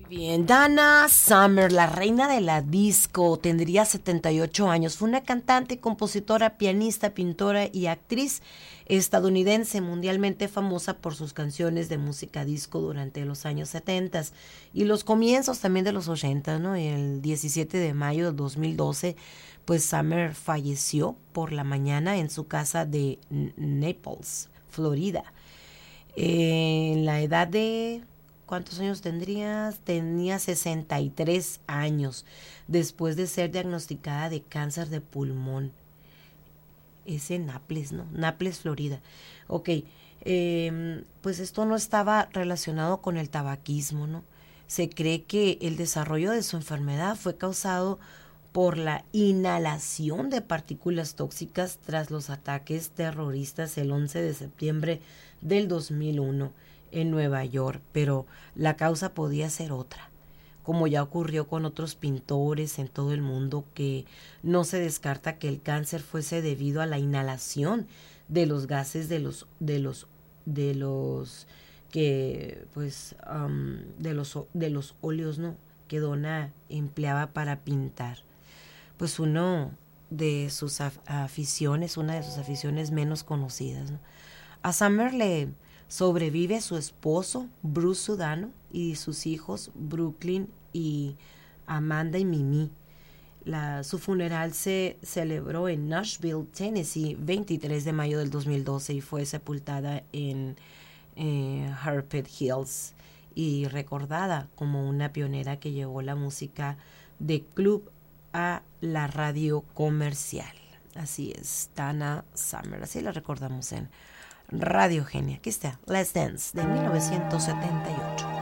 Bien, Donna Summer, la reina de la disco, tendría 78 años. Fue una cantante, compositora, pianista, pintora y actriz estadounidense mundialmente famosa por sus canciones de música disco durante los años 70 y los comienzos también de los 80, ¿no? El 17 de mayo de 2012, pues Summer falleció por la mañana en su casa de Naples, Florida. En la edad de... ¿Cuántos años tendrías? Tenía 63 años después de ser diagnosticada de cáncer de pulmón. Es en Naples, ¿no? Naples, Florida. Ok, pues esto no estaba relacionado con el tabaquismo, ¿no? Se cree que el desarrollo de su enfermedad fue causado por la inhalación de partículas tóxicas tras los ataques terroristas el 11 de septiembre del 2001 en Nueva York, pero la causa podía ser otra, como ya ocurrió con otros pintores en todo el mundo, que no se descarta que el cáncer fuese debido a la inhalación de los gases de los que pues de los óleos, ¿no? Que Donna empleaba para pintar. Pues uno de sus aficiones, una de sus aficiones menos conocidas, ¿no? A Summer le sobrevive su esposo, Bruce Sudano, y sus hijos, Brooklyn y Amanda y Mimi. Su funeral se celebró en Nashville, Tennessee, 23 de mayo del 2012 y fue sepultada en Harpeth Hills y recordada como una pionera que llevó la música de club a la radio comercial. Así es, Donna Summer, así la recordamos en Radio Genia. Aquí está, Let's Dance, de 1978.